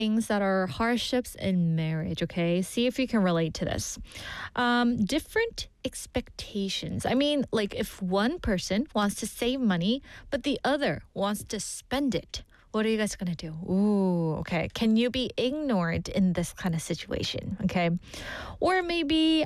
things that are hardships in marriage, okay? See if you can relate to this. Different expectations. I mean, like if one person wants to save money, but the other wants to spend it. What are you guys gonna do? Ooh, okay. Can you be ignored in this kind of situation? Okay. Or maybe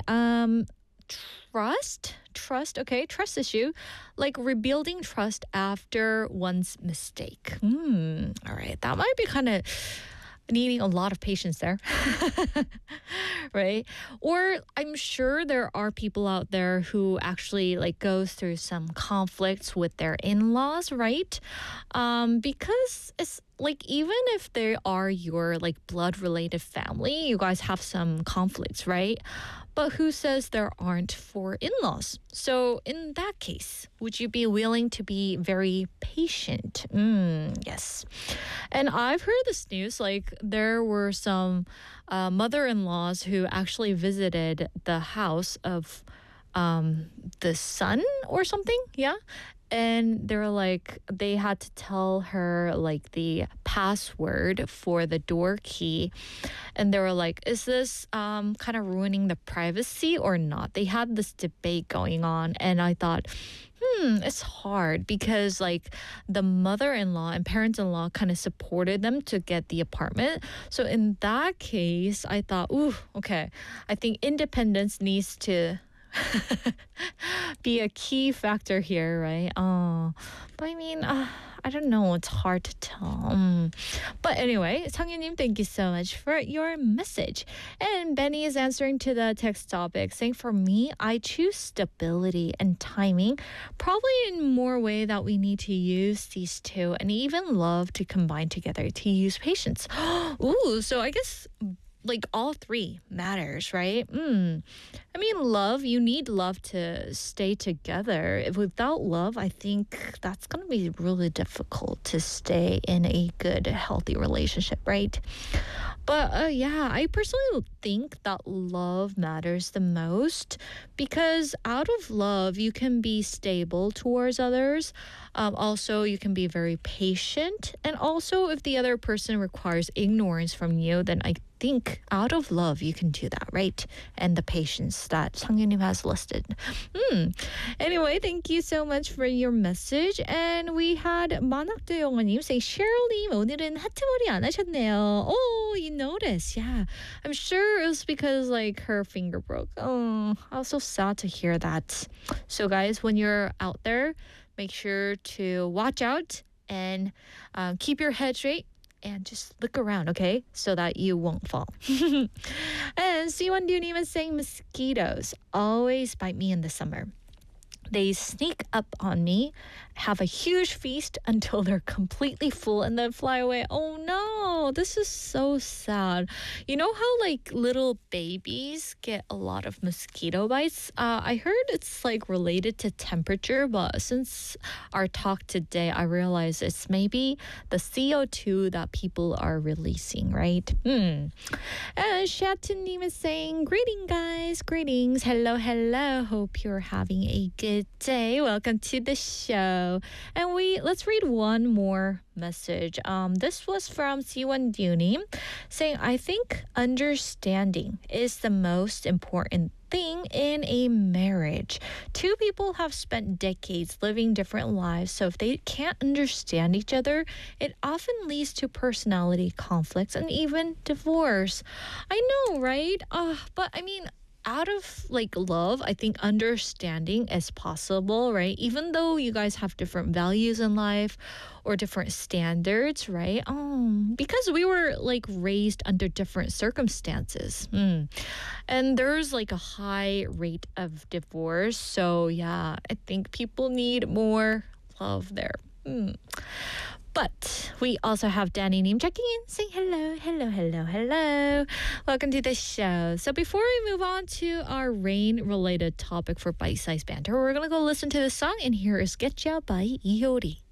trust, okay, trust issue, like rebuilding trust after one's mistake. All right, that might be kind of needing a lot of patience there. Right? Or I'm sure there are people out there who actually like goes through some conflicts with their in-laws, right? Because it's like even if they are your like blood related family, you guys have some conflicts, right? But who says there aren't for in-laws? So in that case, would you be willing to be very patient? Yes. And I've heard this news, like there were some mother-in-laws who actually visited the house of the son or something. Yeah. And they were like, they had to tell her like the password for the door key. And they were like, is this kind of ruining the privacy or not? They had this debate going on. And I thought, it's hard because like the mother-in-law and parents-in-law kind of supported them to get the apartment. So in that case, I thought, ooh, okay, I think independence needs to be a key factor here, right? But I mean, I don't know. It's hard to tell. But anyway, Sang-Yu님, thank you so much for your message. And Benny is answering to the text topic, saying, for me, I choose stability and timing, probably in more way that we need to use these two and even love to combine together to use patience. Ooh, so I guess like all three matters, right? I mean, love, you need love to stay together. If without love, I think that's going to be really difficult to stay in a good, healthy relationship, right? But yeah, I personally think that love matters the most because out of love, you can be stable towards others. Also, you can be very patient. And also, if the other person requires ignorance from you, then I think out of love you can do that, right? And the patience that Sang-Yu님 has listed. Anyway, thank you so much for your message. And we had 만학도 영어님 say, Cheryl님 오늘은 하트머리 안 하셨네요. Oh, you noticed. Yeah. I'm sure it was because like her finger broke. Oh, I was so sad to hear that. So guys, when you're out there, make sure to watch out and keep your head straight. And just look around, okay? So that you won't fall. And Siwon Dunim is saying mosquitoes always bite me in the summer. They sneak up on me, have a huge feast until they're completely full and then fly away. Oh no, this is so sad. You know how like little babies get a lot of mosquito bites? I heard it's like related to temperature, but since our talk today, I realize it's maybe the CO2 that people are releasing, right? And Shatunim is saying, greeting guys, greetings. Hello, hello. Hope you're having a good day. Welcome to the show. And let's read one more message. This was from Siwon Dunim saying, I think understanding is the most important thing in a marriage. Two people have spent decades living different lives, so if they can't understand each other, it often leads to personality conflicts and even divorce. I know, right? But I mean, out of like love, I think understanding is possible, right? Even though you guys have different values in life or different standards, right? Because we were like raised under different circumstances. And there's like a high rate of divorce. So yeah, I think people need more love there. But we also have Danny Neem checking in, saying hello, hello, hello, hello. Welcome to the show. So before we move on to our rain-related topic for Bite Size Banter, we're going to go listen to the song, and here is Getcha by Iori.